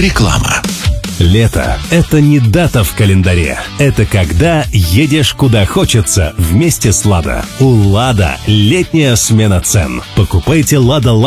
Реклама. Лето – это не дата в календаре. Это когда едешь куда хочется вместе с «Лада». У «Лада» летняя смена цен. Покупайте «Лада»